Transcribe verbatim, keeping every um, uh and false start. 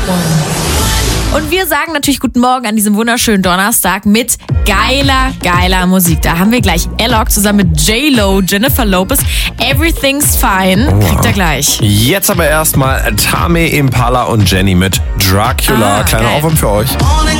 Und wir sagen natürlich guten Morgen an diesem wunderschönen Donnerstag mit geiler, geiler Musik. Da haben wir gleich Alok zusammen mit J-Lo, Jennifer Lopez. Everything's Fine. Wow. Kriegt er gleich. Jetzt aber erstmal Tame Impala und Jenny mit Dracula. Ah, Kleiner geil. Aufwand für euch.